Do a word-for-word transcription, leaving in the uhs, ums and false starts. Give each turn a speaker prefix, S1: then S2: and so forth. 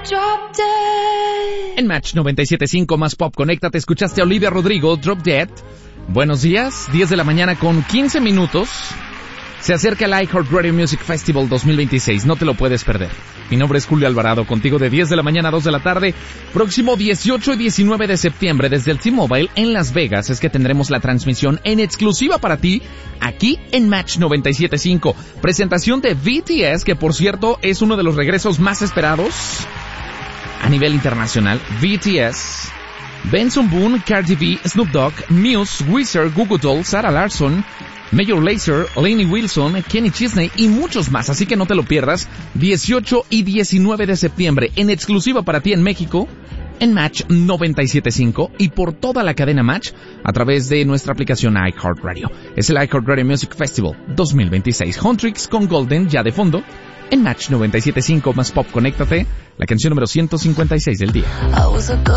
S1: En Match noventa y siete punto cinco más Pop, conéctate, escuchaste a Olivia Rodrigo, Drop Dead. Buenos días, diez de la mañana con quince minutos. Se acerca el iHeartRadio Music Festival dos mil veintiséis, no te lo puedes perder. Mi nombre es Julio Alvarado, contigo de diez de la mañana a dos de la tarde. Próximo dieciocho y diecinueve de septiembre desde el T-Mobile en Las Vegas es que tendremos la transmisión en exclusiva para ti, aquí en Match noventa y siete punto cinco. Presentación de B T S, que por cierto es uno de los regresos más esperados a nivel internacional. B T S, Benson Boone, Cardi B, Snoop Dogg, Muse, Weezer, Goo Goo Dolls, Sarah Larsson, Major Lazer, Lainey Wilson, Kenny Chesney y muchos más, así que no te lo pierdas. dieciocho y diecinueve de septiembre en exclusiva para ti en México, en Match noventa y siete punto cinco y por toda la cadena Match a través de nuestra aplicación iHeartRadio. Es el iHeartRadio Music Festival dos mil veintiséis. Huntrix con Golden ya de fondo en Match noventa y siete punto cinco más Pop, conéctate, la canción número ciento cincuenta y seis del día.